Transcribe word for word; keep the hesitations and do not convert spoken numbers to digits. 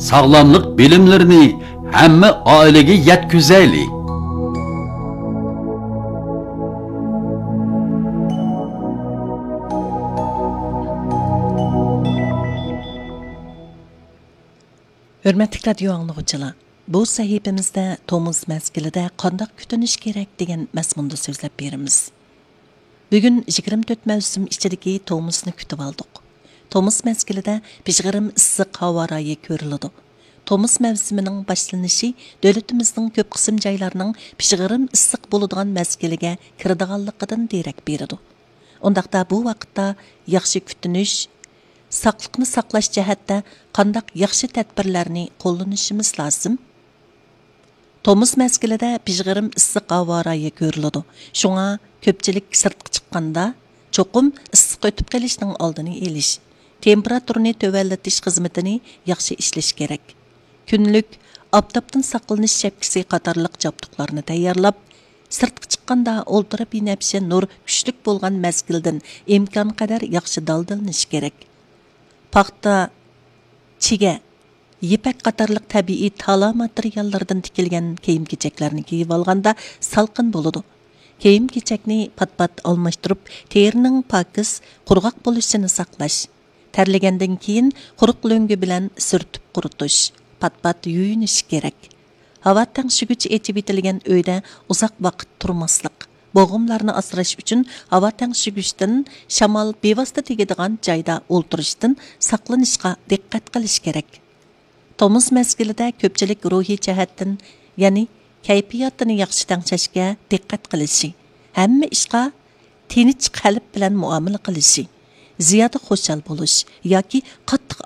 sağlamlık bilimlerini hamma oilaga yetkazaylik. Hürmetli radio anlıqçılar, bu sahifemizde Tomuz mezgilida qandaq kutunish kerak degan mazmunda so'zlab beramiz. Bugun yigirma to'rt mavsum ichidagi Tomuzni kutib oldik. Tomuz mezgilida pishg'irim issiq havo rayi ko'riladi. Tomuz mavsumining boshlanishi davlatimizning ko'p qism joylarining pishg'irim issiq bo'ladigan mezgiliga kiradiganligidan derak beradi. Undaqda bu vaqtda yaxshi kutunish, saqliqni saqlash jihatda qandaq yaxshi tadbirlarni qo'llanishimiz lozim? Tomuz mezgilida pishg'irim issiq havo rayi ko'riladi. Shunga ko'pchilik sirtqa chiqqanda cho'qim issiq o'tib qolishning oldini olish, temperaturani tövallatish xizmatini yaxshi ishlash kerak. Kunlik oftobdan saqlanish shapkasi qatorliq jabduqlarni tayyorlab, sirtqa chiqqanda o'ltirib binafsha nur kuchlik bo'lgan mezgildan imkon qadar yaxshi daldalanish kerak. Paxta, chiga, yipak qatorliq tabiiy tala materiallardan tikilgan kiyim-kechaklarni kiyib olganda salqin bo'ladi. Kiyim-kechakni pat-pat almashtirib, terining pokiz, qurg'oq bo'lishini saqlash. Terlagandan keyin quruq lo'ngi bilan surtib quritish, pat-pat yuyinish kerak. Havo tangshigich echib etilgan uyda uzoq vaqt turmaslik. Bo'g'imlarni asrash uchun havo tangshigishdan shamol bevosita tegadigan joyda o'ltirishdan saqlanishga diqqat qilish kerak. Tomuz mezgilida ko'pchilik ruhiy jihatdan, ya'ni kayfiyatini yaxshi tangshashga diqqat qilishi, hamma ishga tinch qalb bilan muomala qilishi, ziyoda xushal bo'lish yoki qattiq